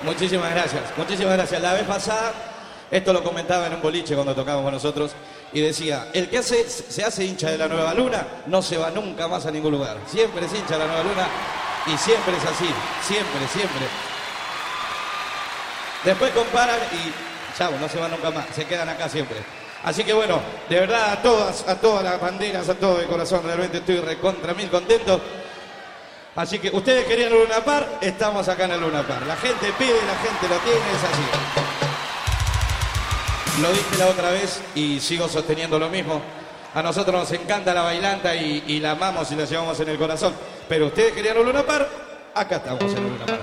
Muchísimas gracias, muchísimas gracias. La vez pasada, esto lo comentaba en un boliche cuando tocábamos con nosotros, y decía, el que se hace hincha de la Nueva Luna, no se va nunca más a ningún lugar. Siempre es hincha de la Nueva Luna, y siempre es así, siempre, siempre. Después comparan y, chao, no se van nunca más, se quedan acá siempre. Así que bueno, de verdad a todas las banderas, a todo de corazón, realmente estoy recontra mil contento. Así que ustedes querían el Luna Park, estamos acá en el Luna Park. La gente pide, la gente lo tiene, es así. Lo dije la otra vez y sigo sosteniendo lo mismo. A nosotros nos encanta la bailanta y la amamos y la llevamos en el corazón. Pero ustedes querían el Luna Park, acá estamos en el Luna Park.